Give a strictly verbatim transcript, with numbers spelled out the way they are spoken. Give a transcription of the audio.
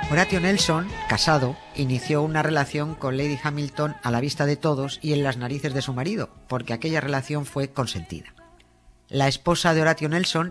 Horatio Nelson, casado, inició una relación con Lady Hamilton a la vista de todos y en las narices de su marido, porque aquella relación fue consentida. La esposa de Horatio Nelson